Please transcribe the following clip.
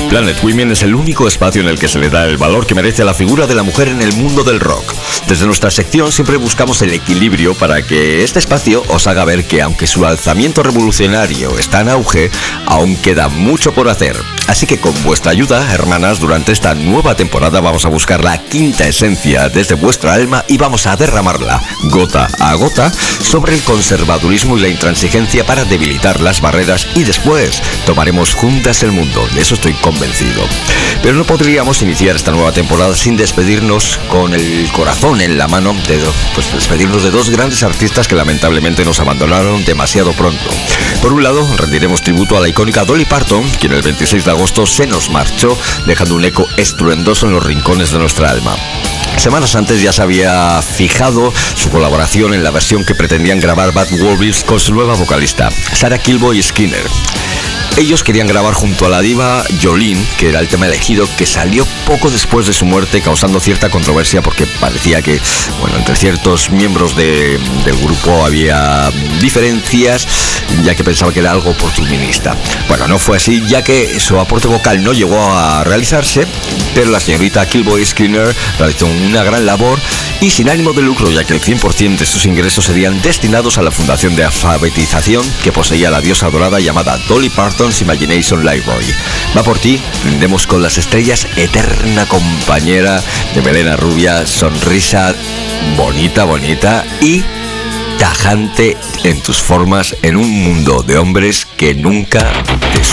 Planet Women es el único espacio en el que se le da el valor que merece a la figura de la mujer en el mundo del rock. Desde nuestra sección siempre buscamos el equilibrio para que este espacio os haga ver que aunque su alzamiento revolucionario está en auge, aún queda mucho por hacer. Así que con vuestra ayuda, hermanas, durante esta nueva temporada vamos a buscar la quinta esencia desde vuestra alma y vamos a derramarla, gota a gota, sobre el conservadurismo y la intransigencia para debilitar las barreras y después tomaremos juntas el mundo. De eso estoy convencido. Pero no podríamos iniciar esta nueva temporada sin despedirnos con el corazón en la mano, despedirnos de dos grandes artistas que lamentablemente nos abandonaron demasiado pronto. Por un lado, rendiremos tributo a la icónica Dolly Parton, quien el 26 de agosto se nos marchó, dejando un eco estruendoso en los rincones de nuestra alma. Semanas antes ya se había fijado su colaboración en la versión que pretendían grabar Bad Wolves con su nueva vocalista, Sarah Kilboy Skinner. Ellos querían grabar junto a la diva Jolene, que era el tema elegido, que salió poco después de su muerte, causando cierta controversia porque parecía que, entre ciertos miembros del grupo había diferencias, ya que pensaba que era algo oportunista. No fue así, ya que su aporte vocal no llegó a realizarse, pero la señorita Kilboy Skinner realizó una gran labor y sin ánimo de lucro, ya que el 100% de sus ingresos serían destinados a la fundación de alfabetización que poseía la diosa dorada llamada Dolly Parton's Imagination Library. Va por ti, brindemos con las estrellas, eterna compañera de melena rubia, sonrisa bonita y tajante en tus formas, en un mundo de hombres que nunca te